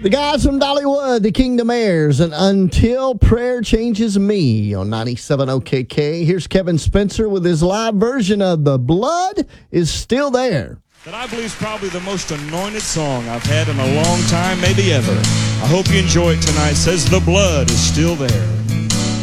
The guys from Dollywood, the Kingdom Heirs, and Until Prayer Changes Me on 97 OKK. Here's Kevin Spencer with his live version of The Blood Is Still There. That I believe is probably the most anointed song I've had in a long time, maybe ever. I hope you enjoy it tonight. It says, the blood is still there.